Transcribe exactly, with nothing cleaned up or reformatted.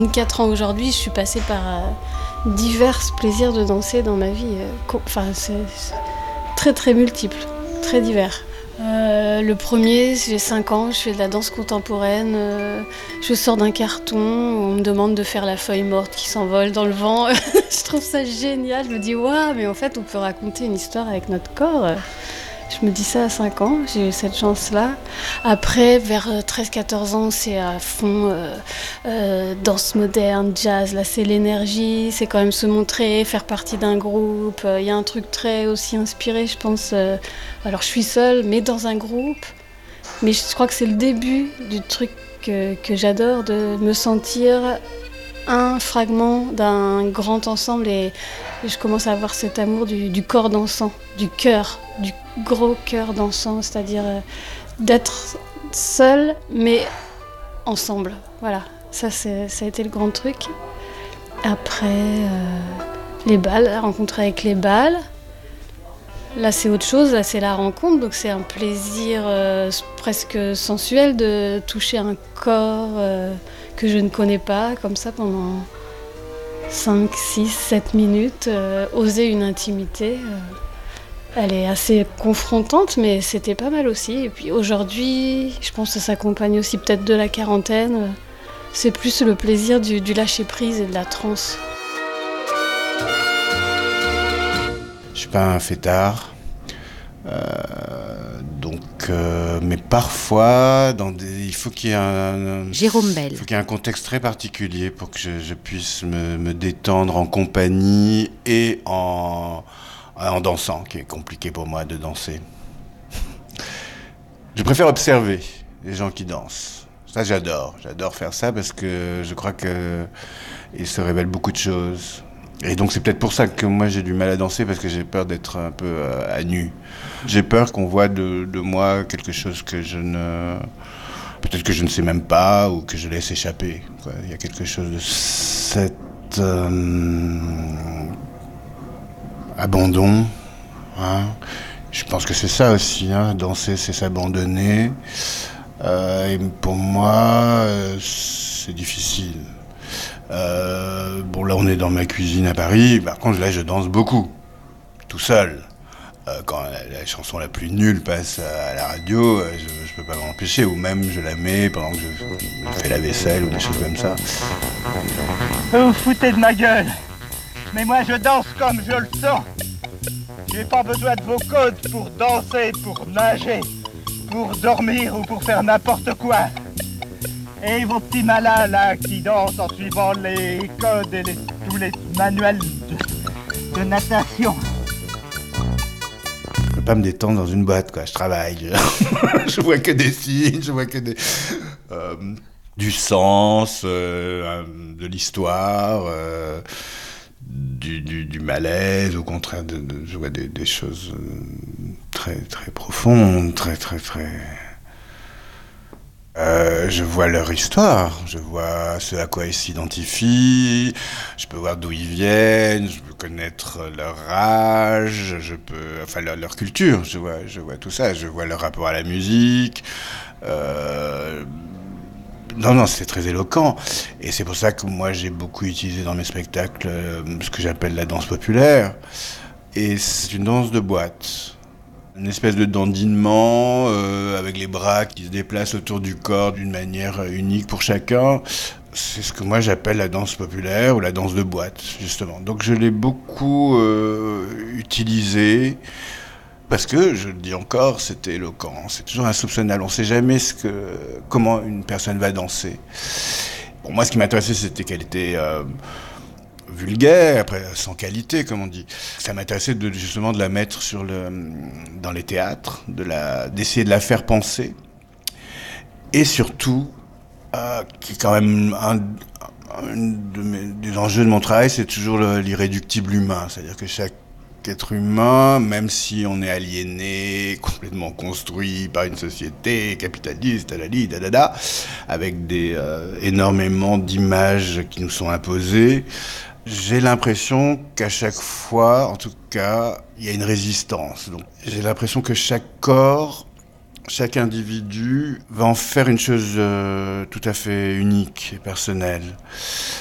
quatre ans aujourd'hui, je suis passée par euh, divers plaisirs de danser dans ma vie. euh, co- Enfin, c'est c'est très très multiple, très divers. Euh, le premier, j'ai cinq ans, je fais de la danse contemporaine. euh, je sors d'un carton, on me demande de faire la feuille morte qui s'envole dans le vent. Je trouve ça génial, je me dis waouh, mais en fait on peut raconter une histoire avec notre corps. Je me dis ça à cinq ans, j'ai eu cette chance-là. Après, vers treize quatorze ans, c'est à fond euh, euh, danse moderne, jazz. Là, c'est l'énergie, c'est quand même se montrer, faire partie d'un groupe. Il y a un truc très aussi inspiré, je pense. euh, Alors, je suis seule, mais dans un groupe. Mais je crois que c'est le début du truc que, que j'adore, de me sentir un fragment d'un grand ensemble et je commence à avoir cet amour du, du corps dansant, du cœur, du gros cœur dansant, c'est-à-dire euh, d'être seul mais ensemble. Voilà, ça, c'est, ça a été le grand truc. Après, euh, les balles, la rencontre avec les balles. Là, c'est autre chose, là, c'est la rencontre, donc c'est un plaisir euh, presque sensuel de toucher un corps euh, que je ne connais pas, comme ça, pendant cinq, six, sept minutes, euh, oser une intimité. euh, Elle est assez confrontante, mais c'était pas mal aussi. Et puis aujourd'hui, je pense que ça s'accompagne aussi peut-être de la quarantaine. euh, C'est plus le plaisir du, du lâcher-prise et de la transe. Je suis pas un fêtard, euh, donc, euh, mais parfois, dans des, il faut qu'il y ait un, Jérôme Bel. il faut qu'il y ait un contexte très particulier pour que je, je puisse me, me détendre en compagnie et en, en dansant, qui est compliqué pour moi de danser. Je préfère observer les gens qui dansent. Ça, j'adore. J'adore faire ça parce que je crois que il se révèle beaucoup de choses. Et donc c'est peut-être pour ça que moi j'ai du mal à danser, parce que j'ai peur d'être un peu euh, à nu. J'ai peur qu'on voit de, de moi quelque chose que je ne... Peut-être que je ne sais même pas, ou que je laisse échapper, quoi. Il y a quelque chose de cet euh, abandon. Hein. Je pense que c'est ça aussi, hein. Danser, c'est s'abandonner. Euh, et pour moi, euh, c'est difficile. Euh, bon, là, on est dans ma cuisine à Paris. Par contre, là, je danse beaucoup, tout seul. Euh, quand la, la chanson la plus nulle passe à la radio, euh, je, je peux pas m'empêcher. Ou même, je la mets pendant que je, je fais la vaisselle ou des choses comme ça. Vous vous foutez de ma gueule. Mais moi, je danse comme je le sens. J'ai pas besoin de vos codes pour danser, pour nager, pour dormir ou pour faire n'importe quoi. Et vos petits malins là qui dansent en suivant les codes et les, tous les manuels de, de natation. Je peux pas me détendre dans une boîte, quoi. Je travaille. Je, je vois que des signes, je vois que des, euh, du sens, euh, de l'histoire, euh, du, du, du malaise. Au contraire, de, de, je vois des, des choses très, très profondes, très, très, très... Euh, je vois leur histoire, je vois ce à quoi ils s'identifient, je peux voir d'où ils viennent, je peux connaître leur âge, je peux, enfin leur, leur culture, je vois, je vois tout ça, je vois leur rapport à la musique. Euh, non, non, c'est très éloquent, et c'est pour ça que moi j'ai beaucoup utilisé dans mes spectacles euh, ce que j'appelle la danse populaire, et c'est une danse de boîte. Une espèce de dandinement euh, avec les bras qui se déplacent autour du corps d'une manière unique pour chacun. C'est ce que moi j'appelle la danse populaire ou la danse de boîte, justement. Donc je l'ai beaucoup euh, utilisé parce que, je le dis encore, c'était éloquent. C'est toujours insoupçonnable. On ne sait jamais ce que, comment une personne va danser. Pour moi, ce qui m'intéressait, c'était qu'elle était... Euh, vulgaire, après sans qualité, comme on dit. Ça m'intéressait de, justement de la mettre sur le, dans les théâtres, de la, d'essayer de la faire penser. Et surtout, euh, qui est quand même un, un de mes, des enjeux de mon travail, c'est toujours le, l'irréductible humain. C'est-à-dire que chaque être humain, même si on est aliéné, complètement construit par une société capitaliste, talali, dadada, avec des, euh, énormément d'images qui nous sont imposées, j'ai l'impression qu'à chaque fois, en tout cas, il y a une résistance. Donc, j'ai l'impression que chaque corps chaque individu va en faire une chose euh, tout à fait unique et personnelle.